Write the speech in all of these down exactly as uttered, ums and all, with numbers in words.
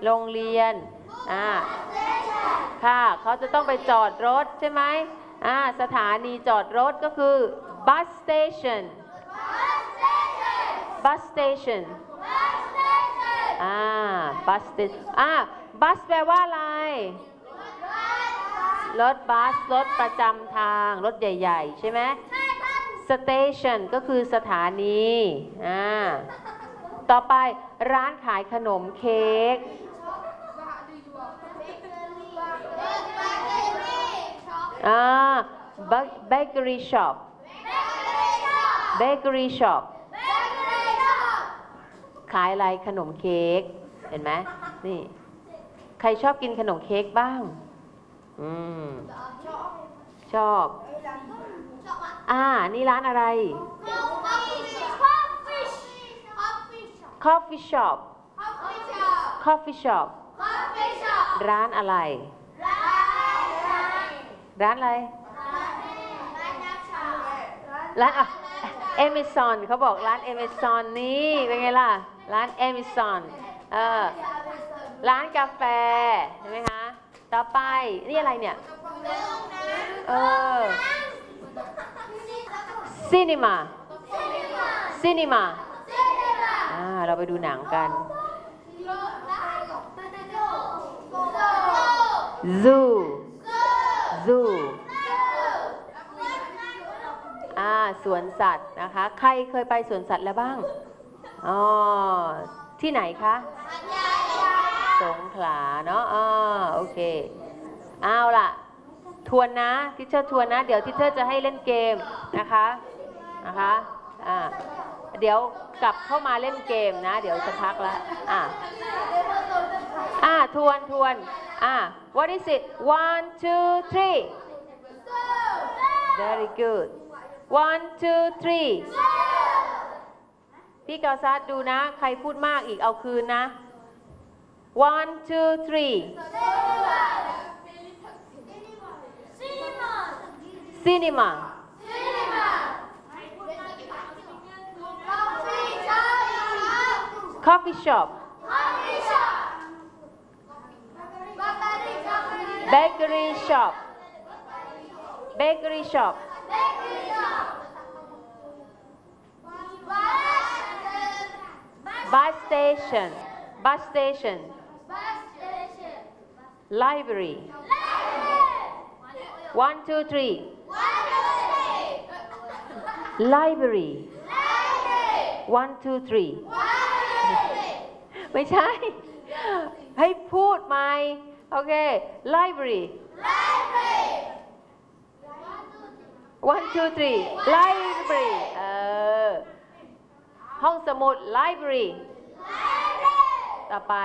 โรงเรียนอ่าค่ะเขาจะต้องไปจอดรถใช่ไหมอ่าสถานีจอดรถก็คือ bus station bus station อ่า bus station อ่า bus แปลว่าอะไรรถบัสรถประจำทางรถใหญ่ๆใช่ไหม station ก็คือสถานีอ่าต่อไปร้านขายขนมเค้กอ่า bakery shop bakery shop ขายอะไรขนมเค้กเห็นไหมนี่ใครชอบกินขนมเค้กบ้างอืมชอบอ่านี่ร้านอะไร coffee shop coffee shop ร้านอะไรร้านอะไรร้านอ่ะ Amazon เขาบอกร้าน Amazon นี่เป็นไงล่ะร้าน Amazon เออร้านกาแฟเห็นไหมคะต่อไปนี่อะไรเนี่ยเออ cinema cinema อ่าเราไปดูหนังกัน zoo zoo อ่าสวนสัตว์นะคะใครเคยไปสวนสัตว์แล้วบ้างอ๋อที่ไหนคะสงขลาเนาะอ่าโอเคเอาล่ะทวนนะทิเชอร์ทวนนะเดี๋ยวทิเชอร์จะให้เล่นเกมนะคะนะคะอ่าเดี๋ยวกลับเข้ามาเล่นเกมนะเดี๋ยวจะพักแล้วอ่าอ่าทวนทวนอ่า what is it one two three very good one two three พี่กอซัดดูนะใครพูดมากอีกเอาคืนนะ one two three cinema coffee shop bakery shop bakery shop bus station bus station library one two three library one two three ไม่ใช่ให้พูดใหม่โอเค library one two three library เออห้องสมุด library ต่อไป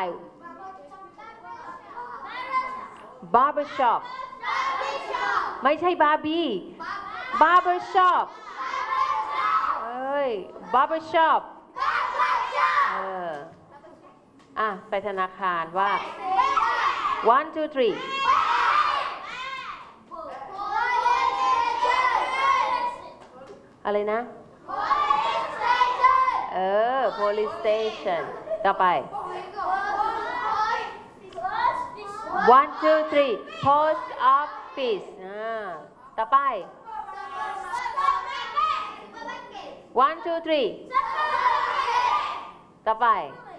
barber shop ไม่ใช่บาร์บี้ barber shop เอ้ย barber shop เอออ่ะไปธนาคารว่า one two three อะไรนะ เออ police station ต่อไป one two three post office อ่าต่อไป one two three ต่อไป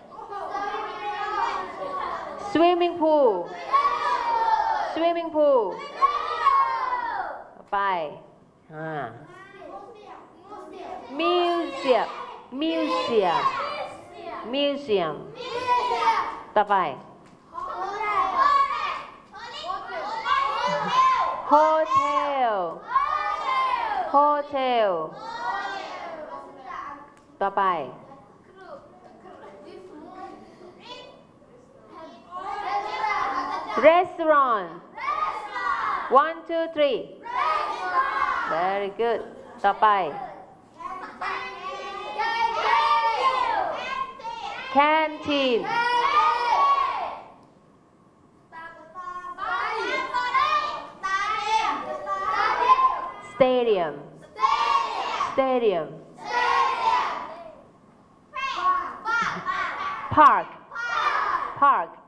swimming pool swimming pool ต่อไปอ่า museum museum museum ต่อไป hotel hotel ต่อไป restaurant one two three very good ต่อไป canteen stadium stadium park park